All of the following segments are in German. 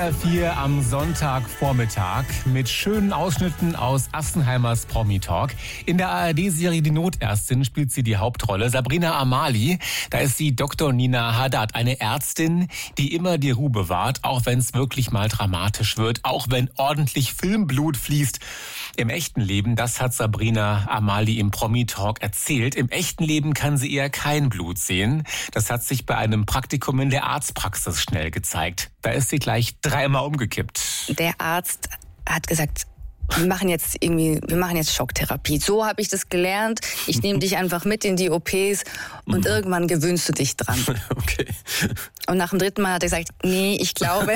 4 am Sonntagvormittag mit schönen Ausschnitten aus Assenheimers Promi-Talk. In der ARD-Serie Die Notärztin spielt sie die Hauptrolle. Sabrina Amali, da ist sie Dr. Nina Haddad, eine Ärztin, die immer die Ruhe bewahrt, auch wenn es wirklich mal dramatisch wird, auch wenn ordentlich Filmblut fließt. Im echten Leben, das hat Sabrina Amali im Promi-Talk erzählt, im echten Leben kann sie eher kein Blut sehen. Das hat sich bei einem Praktikum in der Arztpraxis schnell gezeigt. Da ist sie gleich 3-mal umgekippt. Der Arzt hat gesagt, wir machen jetzt Schocktherapie. So habe ich das gelernt. Ich nehme dich einfach mit in die OPs und irgendwann gewöhnst du dich dran. Okay. Und nach dem 3. Mal hat er gesagt, nee, ich glaube,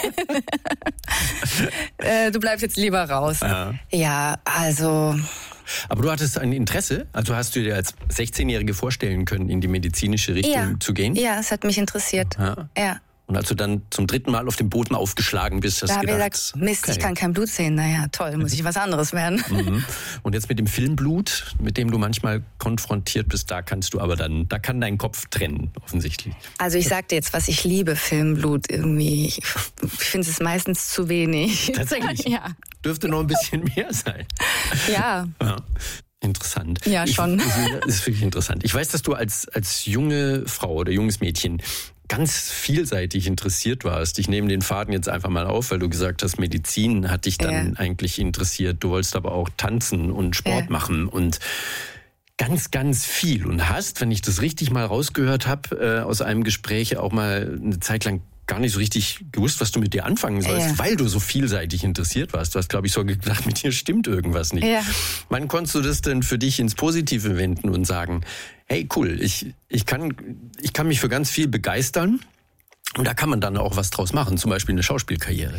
du bleibst jetzt lieber raus. Ja, also... Aber du hattest ein Interesse? Also hast du dir als 16-Jährige vorstellen können, in die medizinische Richtung zu gehen? Ja, es hat mich interessiert. Ja. Und als du dann zum 3. Mal auf dem Boden aufgeschlagen bist, hast du gedacht... Da habe ich gesagt, Mist, ich kann kein Blut sehen. Naja, toll, muss ich was anderes werden. Und jetzt mit dem Filmblut, mit dem du manchmal konfrontiert bist, da kann dein Kopf trennen, offensichtlich. Also ich sag dir jetzt, was ich liebe, Filmblut irgendwie. Ich finde es meistens zu wenig. Tatsächlich? Ja. Dürfte noch ein bisschen mehr sein. Ja. Interessant. Ja, schon. Das ist wirklich interessant. Ich weiß, dass du als junge Frau oder junges Mädchen ganz vielseitig interessiert warst. Ich nehme den Faden jetzt einfach mal auf, weil du gesagt hast, Medizin hat dich dann eigentlich interessiert. Du wolltest aber auch tanzen und Sport machen und ganz, ganz viel. Und hast, wenn ich das richtig mal rausgehört habe, aus einem Gespräch auch mal eine Zeit lang gar nicht so richtig gewusst, was du mit dir anfangen sollst, weil du so vielseitig interessiert warst. Du hast, glaube ich, so gedacht, mit dir stimmt irgendwas nicht. Ja. Wann konntest du das denn für dich ins Positive wenden und sagen, hey, cool, ich kann mich für ganz viel begeistern und da kann man dann auch was draus machen, zum Beispiel eine Schauspielkarriere?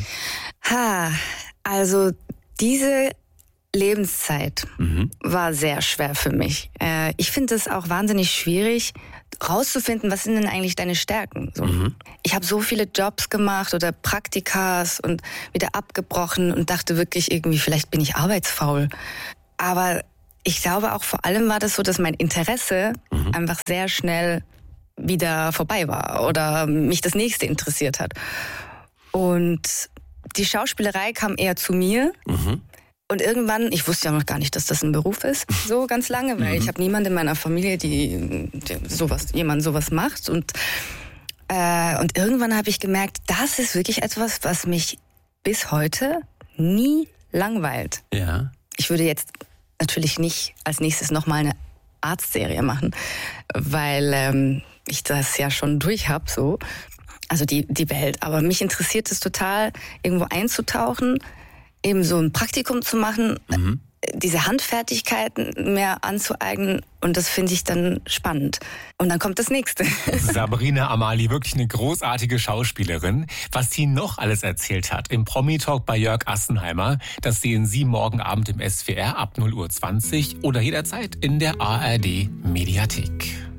Also diese Lebenszeit war sehr schwer für mich. Ich finde es auch wahnsinnig schwierig, rauszufinden, was sind denn eigentlich deine Stärken. So. Ich habe so viele Jobs gemacht oder Praktikas und wieder abgebrochen und dachte wirklich irgendwie, vielleicht bin ich arbeitsfaul. Aber ich glaube auch vor allem war das so, dass mein Interesse einfach sehr schnell wieder vorbei war oder mich das Nächste interessiert hat. Und die Schauspielerei kam eher zu mir. Und irgendwann, ich wusste ja noch gar nicht, dass das ein Beruf ist, so ganz lange, weil ich habe niemanden in meiner Familie, die sowas macht. Und irgendwann habe ich gemerkt, das ist wirklich etwas, was mich bis heute nie langweilt. Ja. Ich würde jetzt natürlich nicht als nächstes nochmal eine Arztserie machen, weil ich das ja schon durch habe, so. Also die Welt. Aber mich interessiert es total, irgendwo einzutauchen, eben so ein Praktikum zu machen, diese Handfertigkeiten mehr anzueignen und das finde ich dann spannend. Und dann kommt das Nächste. Sabrina Amali, wirklich eine großartige Schauspielerin. Was sie noch alles erzählt hat im Promi-Talk bei Jörg Assenheimer, das sehen Sie morgen Abend im SWR ab 0:20 Uhr oder jederzeit in der ARD-Mediathek.